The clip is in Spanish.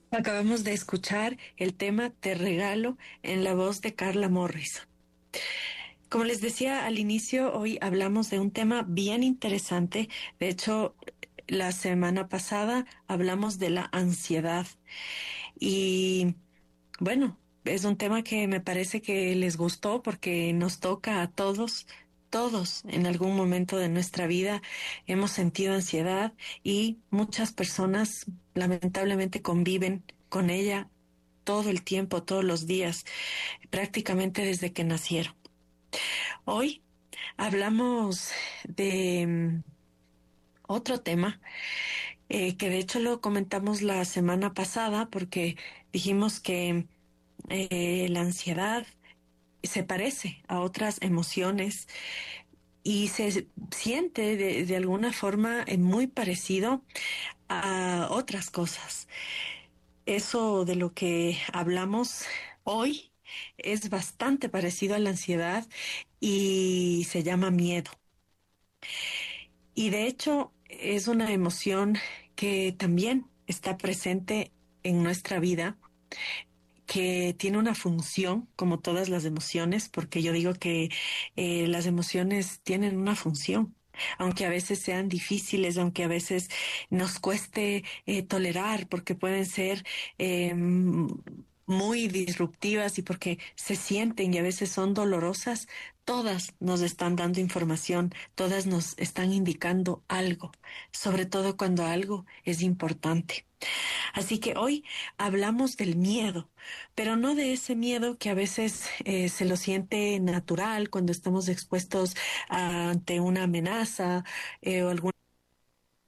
Acabamos de escuchar el tema Te regalo en la voz de Carla Morrison. Como les decía al inicio, hoy hablamos de un tema bien interesante. De hecho, la semana pasada hablamos de la ansiedad y bueno, es un tema que me parece que les gustó porque nos toca a todos. Todos en algún momento de nuestra vida hemos sentido ansiedad y muchas personas lamentablemente conviven con ella todo el tiempo, todos los días, prácticamente desde que nacieron. Hoy hablamos de otro tema que de hecho lo comentamos la semana pasada porque dijimos que la ansiedad se parece a otras emociones y se siente de alguna forma muy parecido a otras cosas. Eso de lo que hablamos hoy es bastante parecido a la ansiedad y se llama miedo. Y de hecho es una emoción que también está presente en nuestra vida, que tiene una función, como todas las emociones, porque yo digo que las emociones tienen una función. Aunque a veces sean difíciles, aunque a veces nos cueste tolerar, porque pueden ser muy disruptivas y porque se sienten y a veces son dolorosas, todas nos están dando información, todas nos están indicando algo, sobre todo cuando algo es importante. Así que hoy hablamos del miedo, pero no de ese miedo que a veces se lo siente natural cuando estamos expuestos ante una amenaza o alguna